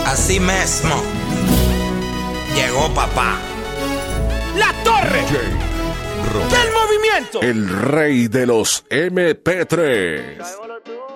Así mismo llegó papá. La torre del movimiento. El rey de los MP3. Sabemos lo tuyo.